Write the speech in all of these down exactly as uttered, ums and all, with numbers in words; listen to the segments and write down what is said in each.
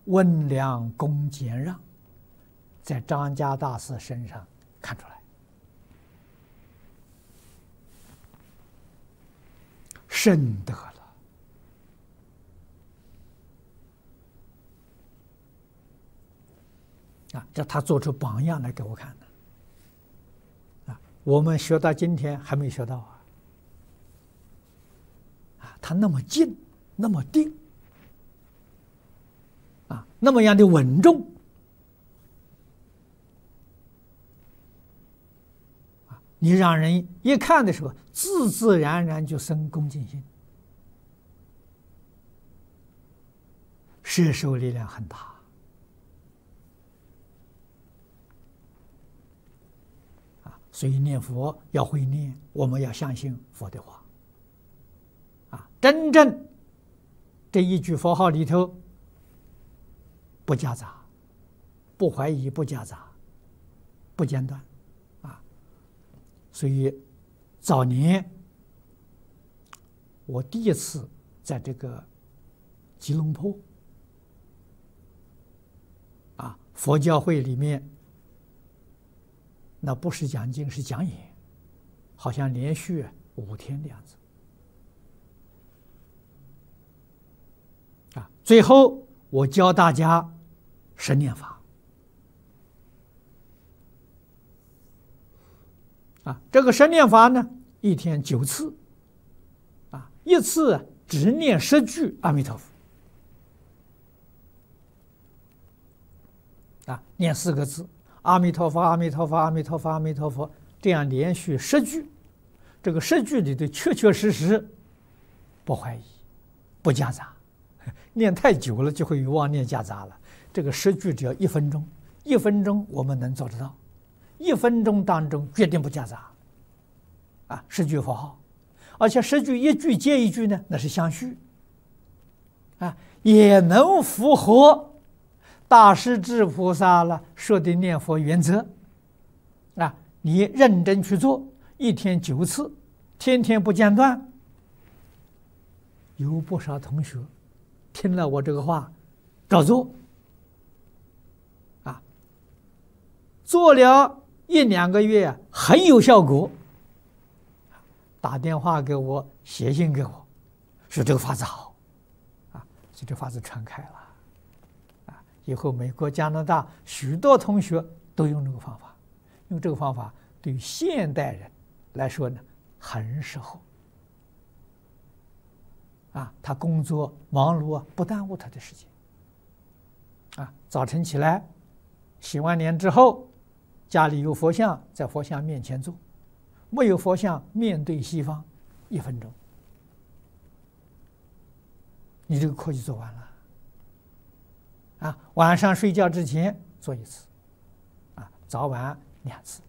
温良恭俭让，在张家大师身上看出来。深得了啊！这他做出榜样来给我看的啊！我们学到今天还没学到啊！啊，他那么静，那么定啊，那么样的稳重啊，你让人一看的时候，自自然然就生恭敬心，摄受力量很大。所以念佛要会念，我们要相信佛的话，啊，真正这一句佛号里头不夹杂，不怀疑，不夹杂，不间断，啊，所以早年我第一次在这个吉隆坡啊佛教会里面。那不是讲经，是讲演，好像连续五天的样子。啊，最后我教大家十念法。啊，这个十念法呢，一天九次。啊，一次只念十句阿弥陀佛。啊，念四个字。阿弥陀佛，阿弥陀佛，阿弥陀佛，阿弥陀佛，这样连续十句，这个十句里头确确实实不怀疑，不夹杂。念太久了就会有妄念夹杂了。这个十句只要一分钟，一分钟我们能做得到，一分钟当中决定不夹杂。啊，十句佛号，而且十句一句接一句呢，那是相续。啊，也能符合。大势至菩萨了说的念佛原则啊，你认真去做，一天九次，天天不间断。有不少同学听了我这个话，照做啊，做了一两个月很有效果，打电话给我，写信给我，说这个法子好啊，所以这法子传开了。以后美国、加拿大许多同学都用这个方法，因为这个方法对于现代人来说呢，很适合。啊，他工作忙碌啊，不耽误他的时间。啊，早晨起来，洗完脸之后，家里有佛像，在佛像面前坐；没有佛像，面对西方，一分钟，你这个课就做完了。啊，晚上睡觉之前做一次，啊，早晚两次。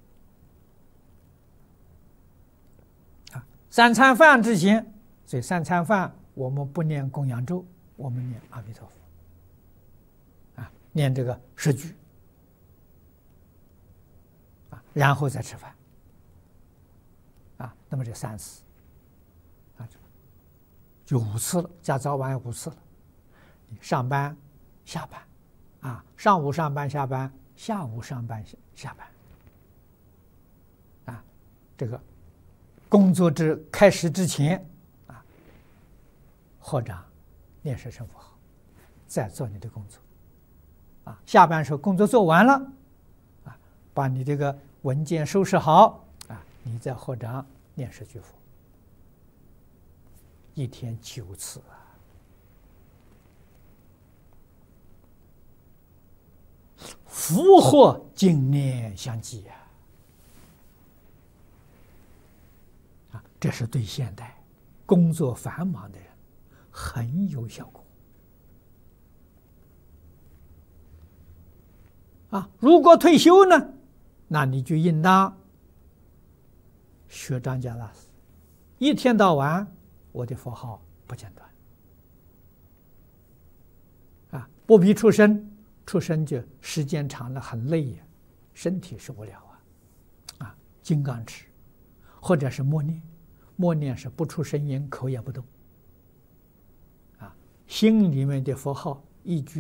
啊，三餐饭之前，所以三餐饭我们不念供养咒，我们念阿弥陀佛。啊，念这个十句。啊，然后再吃饭。啊，那么这三次，啊，就五次了，加早晚五次了。你上班。下班，啊，上午上班下班，下午上班下班，啊，这个工作之开始之前，啊，合掌念十声佛号，再做你的工作，啊，下班时候工作做完了，啊，把你这个文件收拾好，啊，你再合掌念十句佛，一天九次啊。福祸经念相继呀！啊，这是对现代工作繁忙的人很有效果。啊，如果退休呢，那你就应当学张家大师，一天到晚我的佛号不间断。啊，不必出声。出生就时间长了很累呀，身体受不了啊！啊，金刚持，或者是默念，默念是不出声音，口也不动，啊，心里面的佛号一句。